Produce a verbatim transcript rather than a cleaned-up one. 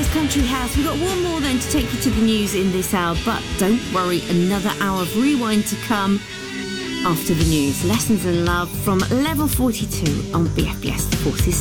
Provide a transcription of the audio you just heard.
Country House. We've got one more then to take you to the news in this hour, but don't worry, another hour of Rewind to come after the news. Lessons in Love from Level forty-two on B F B S The Forces.